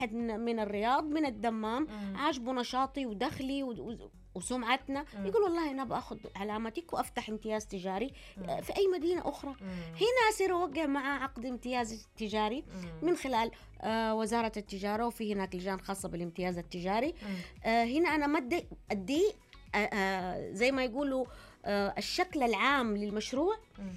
من الرياض من الدمام عاجبه نشاطي ودخلي وسمعتنا، يقول والله أنا بأخذ علامتك وأفتح امتياز تجاري في أي مدينة أخرى. هنا أصير أوقع مع عقد امتياز تجاري من خلال وزارة التجارة، وفي هناك لجان خاصة بالامتياز التجاري. هنا أنا أدي زي ما يقولوا الشكل العام للمشروع،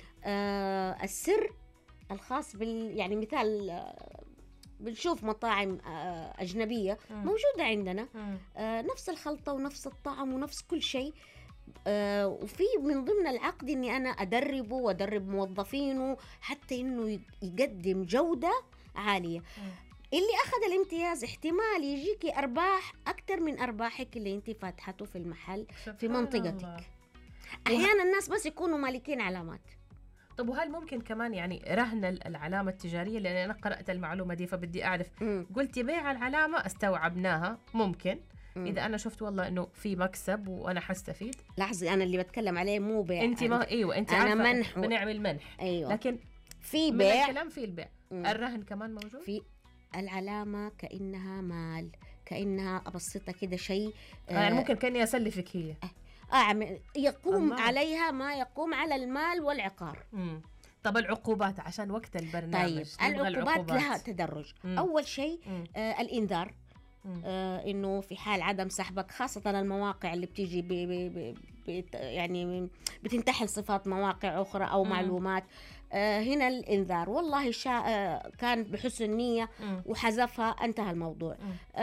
السر الخاص يعني مثال بنشوف مطاعم أجنبية موجودة عندنا نفس الخلطة ونفس الطعم ونفس كل شيء، وفي من ضمن العقد إني أنا أدربه وأدرب موظفينه حتى إنه يقدم جودة عالية. اللي أخذ الامتياز احتمال يجيكي أرباح أكتر من أرباحك اللي أنت فاتحته في المحل في منطقتك. أحيانا الناس بس يكونوا مالكين علامات. طب وهل ممكن كمان يعني رهن العلامة التجارية؟ لأن أنا قرأت المعلومة دي فبدي أعرف. قلت بيع العلامة استوعبناها ممكن إذا أنا شفت والله إنه في مكسب وأنا حستفيد. لحظة، أنا اللي بتكلم عليه مو بيع. أنت ما أيوة أنت أنا منح بنعمل منح. أيوة. لكن في بيع، الكلام في البيع. الرهن كمان موجود. في العلامة كأنها مال، كأنها أبسطها كده شيء يعني ممكن كأني أسلفك هي. يقوم عليها ما يقوم على المال والعقار. طب العقوبات عشان وقت البرنامج. طيب العقوبات لها تدرج. أول شيء الإنذار، إنه في حال عدم سحبك، خاصة المواقع اللي بتيجي يعني بتنتحل صفات مواقع أخرى أو معلومات، هنا الإنذار والله كان بحسن نية وحذفها، انتهى الموضوع.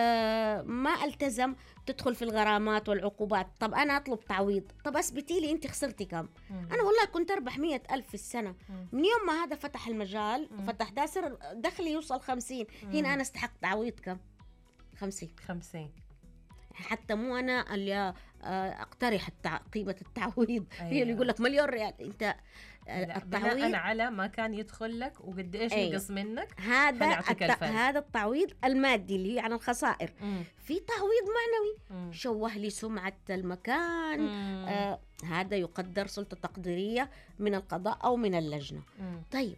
ما التزم، تدخل في الغرامات والعقوبات. طب أنا أطلب تعويض، طب أثبتي لي أنت خسرتي كم. أنا والله كنت أربح 100,000 في السنة، من يوم ما هذا فتح المجال وفتح داسر دخلي يوصل 50، هنا أنا استحق تعويض كم؟ 50. حتى مو أنا اللي أقترح قيمة التعويض. أيوة. هي اللي يقول لك مليون ريال. أنت التعويض أنا على ما كان يدخل لك وقد إيش ينقص منك. هذا التعويض المادي اللي هي عن الخسائر. في تعويض معنوي، شوه لي سمعة المكان، هذا يقدر سلطة تقديرية من القضاء أو من اللجنة. طيب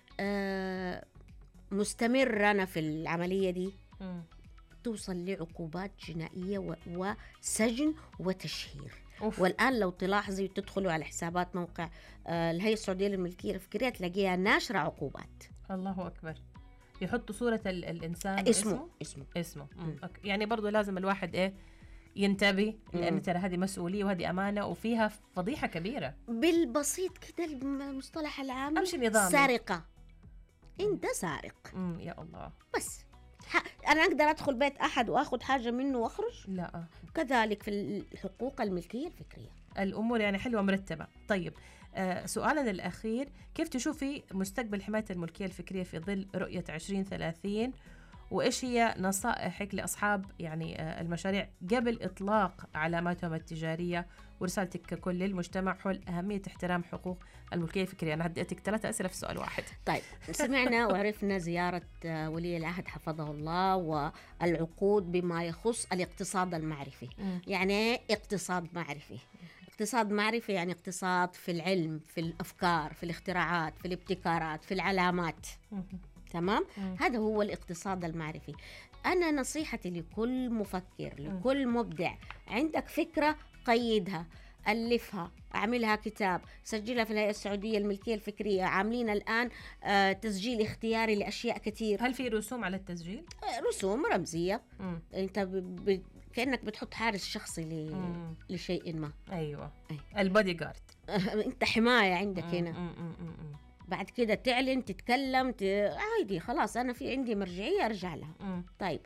مستمر أنا في العملية دي، توصل لعقوبات جنائية وسجن وتشهير. والآن لو تلاحظي وتدخلوا على حسابات موقع الهيئة السعودية للملكية الفكرية تلاقيها ناشرة عقوبات. الله أكبر. يحطوا صورة الإنسان اسمه. يعني برضو لازم الواحد ينتبه، لأن ترى هذه مسؤولية وهذه أمانة وفيها فضيحة كبيرة. بالبسيط كده المصطلح العام أمشي نظامي. سارقة، أنت سارق. يا الله. بس أنا أقدر أدخل بيت أحد وأخذ حاجة منه وأخرج؟ لا. كذلك في الحقوق الملكية الفكرية الأمور يعني حلوة مرتبة. طيب سؤالنا الأخير، كيف تشوفي مستقبل حماية الملكية الفكرية في ظل رؤية 2030؟ وإيش هي نصائحك لأصحاب يعني المشاريع قبل إطلاق علاماتهم التجارية، ورسالتك ككل للمجتمع حول أهمية احترام حقوق الملكية الفكرية؟ أنا هديتك 3 أسئلة في سؤال واحد. طيب سمعنا وعرفنا زيارة ولي العهد حفظه الله والعقود بما يخص الاقتصاد المعرفي. يعني اقتصاد معرفي. اقتصاد معرفي يعني اقتصاد في العلم، في الأفكار، في الاختراعات، في الابتكارات، في العلامات. تمام؟ هذا هو الاقتصاد المعرفي. أنا نصيحتي لكل مفكر، لكل مبدع، عندك فكرة قيدها، ألفها، أعملها كتاب، سجلها في الهيئة السعودية للملكية الفكرية. عاملين الآن تسجيل اختياري لأشياء كتير. هل في رسوم على التسجيل؟ رسوم رمزية. أنت كأنك بتحط حارس شخصي لشيء ما. أيوة. البودي جارد. أنت حماية عندك هنا. بعد كده تعلن، تتكلم، عادي، خلاص أنا في عندي مرجعية أرجع لها. طيب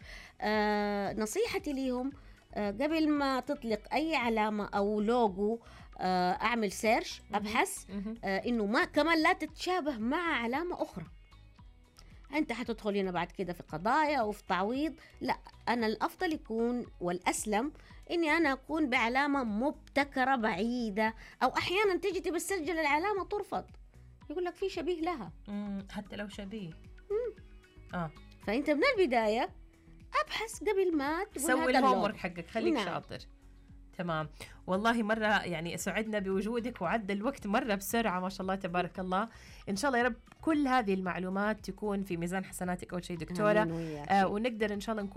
نصيحتي ليهم قبل ما تطلق أي علامة أو لوجو، أعمل سيرش، أبحث إنه ما كمان لا تتشابه مع علامة أخرى. أنت حتدخل هنا بعد كده في قضايا وفي تعويض. لا، أنا الأفضل يكون والأسلم إني أنا أكون بعلامة مبتكرة بعيدة، أو أحيانا تيجي تبي تسجل العلامة ترفض، يقول لك في شبيه لها. حتى لو شبيه. فأنت من البداية أبحث قبل ما تقول سوي الهوم ورك حقك، خليك شاطر. تمام. والله مرة يعني سعدنا بوجودك، وعدى الوقت مرة بسرعة ما شاء الله تبارك الله. إن شاء الله يا رب كل هذه المعلومات تكون في ميزان حسناتك أول شيء دكتورة، ونقدر إن شاء الله نكون